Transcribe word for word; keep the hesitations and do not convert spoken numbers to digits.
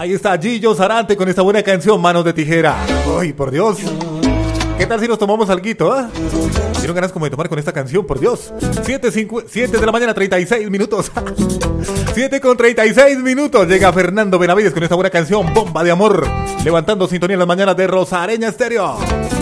Ahí está Gillo Sarante con esta buena canción, Manos de Tijera. Uy, por Dios. ¿Qué tal si nos tomamos alguito, eh? ¿Tienes ganas como de tomar con esta canción, por Dios? siete de la mañana, treinta y seis minutos. siete con treinta y seis minutos. Llega Fernando Benavides con esta buena canción, Bomba de Amor. Levantando sintonía en las mañanas de Rosareña Estéreo.